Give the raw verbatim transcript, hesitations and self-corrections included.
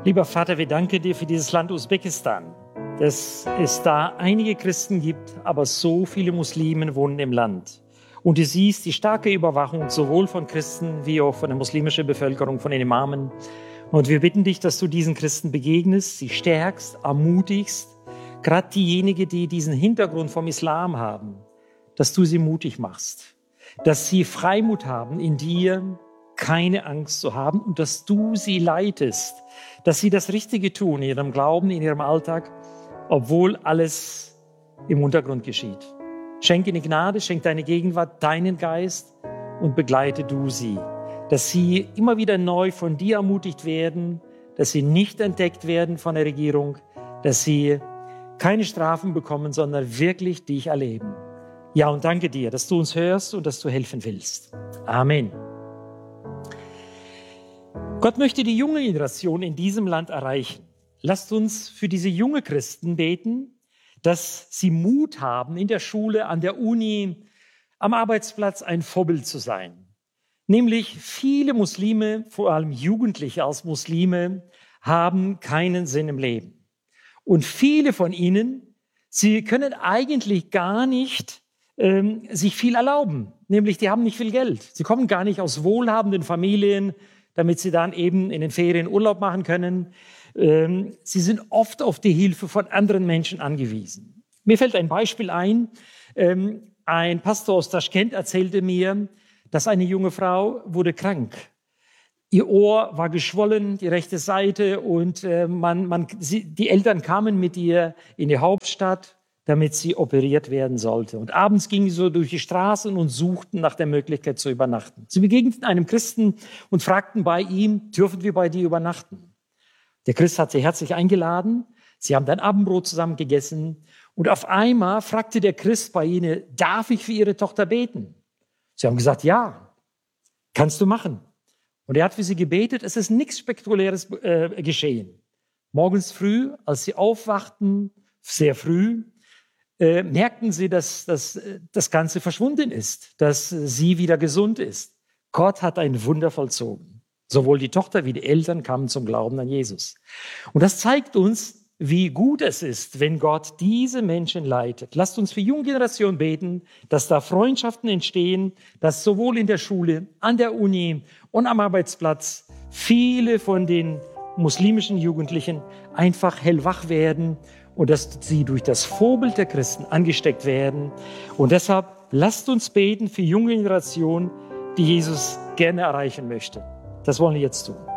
Lieber Vater, wir danken dir für dieses Land Usbekistan, dass es da einige Christen gibt, aber so viele Muslime wohnen im Land. Und du siehst die starke Überwachung sowohl von Christen wie auch von der muslimischen Bevölkerung, von den Imamen. Und wir bitten dich, dass du diesen Christen begegnest, sie stärkst, ermutigst, gerade diejenigen, die diesen Hintergrund vom Islam haben, dass du sie mutig machst, dass sie Freimut haben in dir, keine Angst zu haben und dass du sie leitest, dass sie das Richtige tun in ihrem Glauben, in ihrem Alltag, obwohl alles im Untergrund geschieht. Schenke ihnen Gnade, schenke deine Gegenwart, deinen Geist und begleite du sie, dass sie immer wieder neu von dir ermutigt werden, dass sie nicht entdeckt werden von der Regierung, dass sie keine Strafen bekommen, sondern wirklich dich erleben. Ja, und danke dir, dass du uns hörst und dass du helfen willst. Amen. Gott möchte die junge Generation in diesem Land erreichen. Lasst uns für diese junge Christen beten, dass sie Mut haben, in der Schule, an der Uni, am Arbeitsplatz ein Vorbild zu sein. Nämlich viele Muslime, vor allem Jugendliche als Muslime, haben keinen Sinn im Leben. Und viele von ihnen, sie können eigentlich gar nicht ähm, sich viel erlauben. Nämlich, die haben nicht viel Geld. Sie kommen gar nicht aus wohlhabenden Familien, damit sie dann eben in den Ferien Urlaub machen können. Ähm, sie sind oft auf die Hilfe von anderen Menschen angewiesen. Mir fällt ein Beispiel ein. Ähm, ein Pastor aus Taschkent erzählte mir, dass eine junge Frau wurde krank. Ihr Ohr war geschwollen, die rechte Seite, und äh, man, man, sie, die Eltern kamen mit ihr in die Hauptstadt, damit sie operiert werden sollte. Und abends gingen sie so durch die Straßen und suchten nach der Möglichkeit zu übernachten. Sie begegneten einem Christen und fragten bei ihm, dürfen wir bei dir übernachten? Der Christ hat sie herzlich eingeladen. Sie haben dann Abendbrot zusammen gegessen. Und auf einmal fragte der Christ bei ihnen, darf ich für ihre Tochter beten? Sie haben gesagt, ja, kannst du machen. Und er hat für sie gebetet. Es ist nichts Spektakuläres äh, geschehen. Morgens früh, als sie aufwachten, sehr früh, äh, merkten sie, dass, dass äh, das Ganze verschwunden ist, dass äh, sie wieder gesund ist. Gott hat ein Wunder vollzogen. Sowohl die Tochter wie die Eltern kamen zum Glauben an Jesus. Und das zeigt uns, wie gut es ist, wenn Gott diese Menschen leitet. Lasst uns für die junge Generation beten, dass da Freundschaften entstehen, dass sowohl in der Schule, an der Uni und am Arbeitsplatz viele von den muslimischen Jugendlichen einfach hellwach werden und dass sie durch das Vorbild der Christen angesteckt werden. Und deshalb lasst uns beten für die junge Generation, die Jesus gerne erreichen möchte. Das wollen wir jetzt tun.